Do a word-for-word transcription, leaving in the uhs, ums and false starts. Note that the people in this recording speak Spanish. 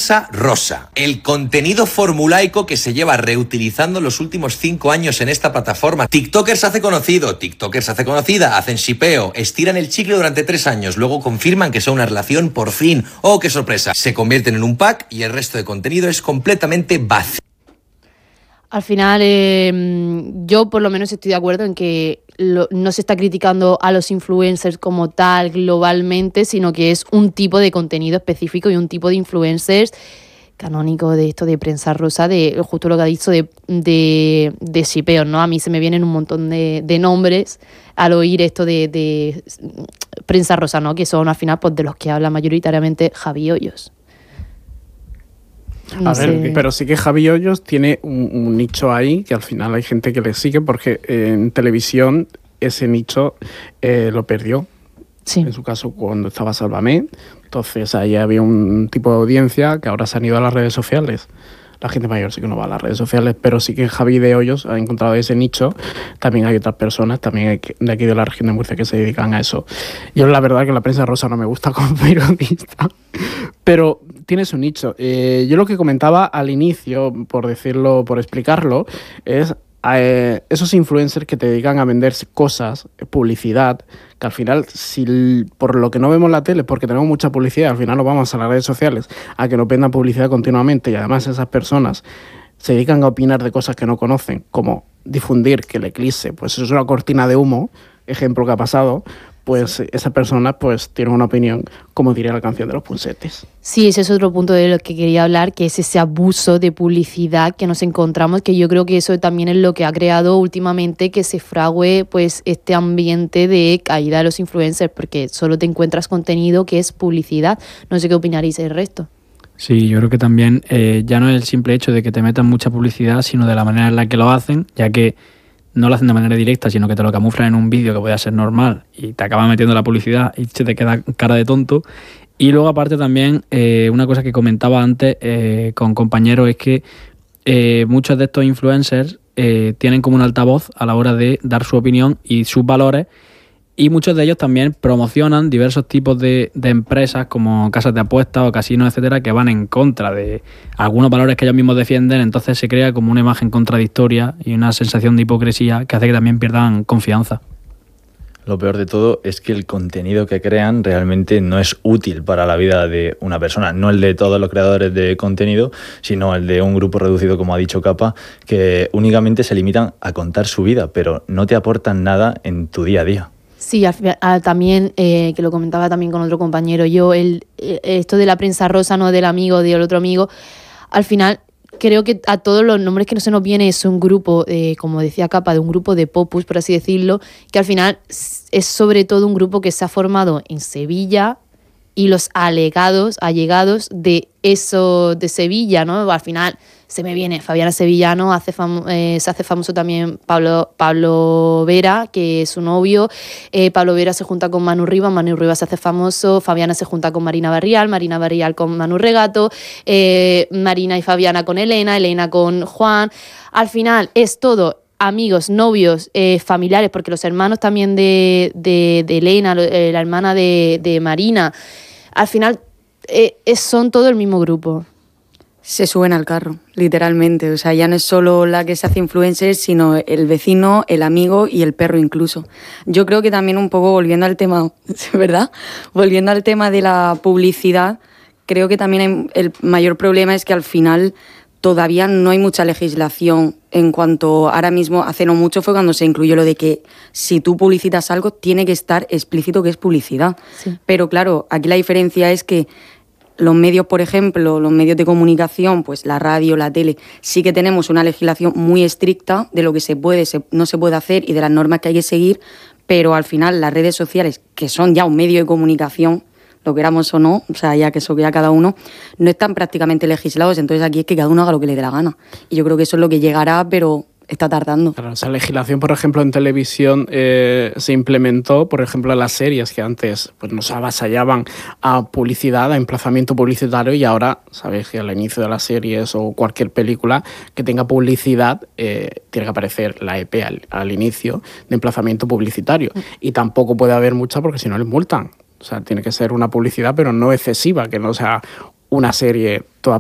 prensa rosa. El contenido formulaico que se lleva reutilizando los últimos cinco años en esta plataforma. TikToker se hace conocido, TikToker se hace conocida, hacen shipeo, estiran el chicle durante tres años, luego confirman que son una relación por fin. ¡Oh, qué sorpresa! Se convierten en un pack y el resto de contenido es completamente vacío. Al final, eh, yo por lo menos estoy de acuerdo en que lo, no se está criticando a los influencers como tal globalmente, sino que es un tipo de contenido específico y un tipo de influencers canónico de esto de prensa rosa, de justo lo que ha dicho de, de, de shipeos, ¿no? A mí se me vienen un montón de, de nombres al oír esto de, de prensa rosa, ¿no? Que son al final pues, de los que habla mayoritariamente Javi Hoyos. No a sé. ver, pero sí que Javi Hoyos tiene un, un nicho ahí que al final hay gente que le sigue porque eh, en televisión ese nicho eh, lo perdió. Sí. En su caso cuando estaba Sálvame. Entonces ahí había un tipo de audiencia que ahora se han ido a las redes sociales. La gente mayor sí que no va a las redes sociales, pero sí que Javi de Hoyos ha encontrado ese nicho. También hay otras personas, también hay de aquí de la región de Murcia que se dedican a eso. Yo la verdad que la prensa rosa no me gusta como periodista, pero tiene su nicho. Eh, yo lo que comentaba al inicio, por decirlo, por explicarlo, es eh, esos influencers que te dedican a vender cosas, publicidad, que al final, si por lo que no vemos la tele, porque tenemos mucha publicidad, al final nos vamos a las redes sociales a que nos vendan publicidad continuamente y además esas personas se dedican a opinar de cosas que no conocen, como difundir que el eclipse pues es una cortina de humo, ejemplo que ha pasado, pues esa persona pues tiene una opinión, como diría la canción de los Punsetes. Sí, ese es otro punto de lo que quería hablar, que es ese abuso de publicidad que nos encontramos, que yo creo que eso también es lo que ha creado últimamente que se frague pues este ambiente de caída de los influencers, porque solo te encuentras contenido que es publicidad. No sé qué opinaréis el resto. Sí, yo creo que también eh, ya no es el simple hecho de que te metan mucha publicidad, sino de la manera en la que lo hacen, ya que no lo hacen de manera directa, sino que te lo camuflan en un vídeo que puede ser normal y te acaban metiendo la publicidad y se te queda cara de tonto. Y luego aparte también, eh, una cosa que comentaba antes eh, con compañeros es que eh, muchos de estos influencers eh, tienen como un altavoz a la hora de dar su opinión y sus valores, y muchos de ellos también promocionan diversos tipos de, de empresas como casas de apuestas o casinos, etcétera, que van en contra de algunos valores que ellos mismos defienden. Entonces se crea como una imagen contradictoria y una sensación de hipocresía que hace que también pierdan confianza. Lo peor de todo es que el contenido que crean realmente no es útil para la vida de una persona, no el de todos los creadores de contenido, sino el de un grupo reducido, como ha dicho Capa, que únicamente se limitan a contar su vida, pero no te aportan nada en tu día a día. Sí, a, a, también, eh, que lo comentaba también con otro compañero, yo, el, esto de la prensa rosa, no del amigo, del otro amigo, al final creo que a todos los nombres que no se nos viene es un grupo, eh, como decía Capa, de un grupo de popus, por así decirlo, que al final es sobre todo un grupo que se ha formado en Sevilla y los alegados, allegados de eso, de Sevilla, ¿no? Al final se me viene Fabiana Sevillano, hace fam- eh, se hace famoso también Pablo, Pablo Vera, que es su novio. Eh, Pablo Vera se junta con Manu Rivas, Manu Rivas se hace famoso, Fabiana se junta con Marina Barrial, Marina Barrial con Manu Regato, eh, Marina y Fabiana con Elena, Elena con Juan. Al final es todo amigos, novios, eh, familiares, porque los hermanos también de, de, de Elena, eh, la hermana de, de Marina, al final eh, son todo el mismo grupo. Se suben al carro, literalmente. O sea, ya no es solo la que se hace influencer, sino el vecino, el amigo y el perro incluso. Yo creo que también un poco volviendo al tema, ¿verdad? Volviendo al tema de la publicidad, creo que también hay, el mayor problema es que al final todavía no hay mucha legislación en cuanto ahora mismo, hace no mucho fue cuando se incluyó lo de que si tú publicitas algo tiene que estar explícito que es publicidad. Sí. Pero claro, aquí la diferencia es que los medios, por ejemplo, los medios de comunicación, pues la radio, la tele, sí que tenemos una legislación muy estricta de lo que se puede, se, no se puede hacer y de las normas que hay que seguir, pero al final las redes sociales, que son ya un medio de comunicación, lo queramos o no, o sea, ya que eso queda cada uno, no están prácticamente legislados, entonces aquí es que cada uno haga lo que le dé la gana. Y yo creo que eso es lo que llegará, pero está tardando. Claro, esa legislación, por ejemplo, en televisión eh, se implementó, por ejemplo, en las series que antes pues, nos avasallaban a publicidad, a emplazamiento publicitario, y ahora, sabéis que al inicio de las series o cualquier película que tenga publicidad, eh, tiene que aparecer la E P al, al inicio de emplazamiento publicitario. Y tampoco puede haber mucha porque si no les multan. O sea, tiene que ser una publicidad, pero no excesiva, que no sea una serie toda